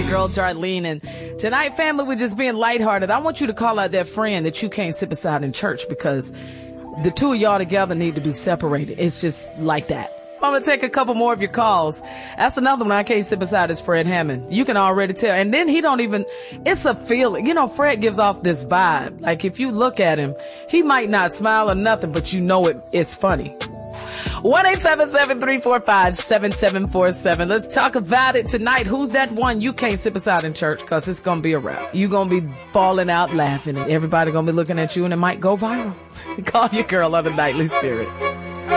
girl Darlene. And tonight, family, we're just being lighthearted. I want you to call out that friend that you can't sit beside in church because the two of y'all together need to be separated. It's just like that. I'm going to take a couple more of your calls. That's another one I can't sit beside is Fred Hammond. You can already tell. And then he don't even, it's a feeling. You know, Fred gives off this vibe. Like if you look at him, he might not smile or nothing, but you know it's funny. 1-877-345-7747. Let's talk about it tonight. Who's that one you can't sit beside in church? Cause it's going to be a wrap. You're going to be falling out laughing and everybody going to be looking at you and it might go viral. Call your girl on the Nightly Spirit.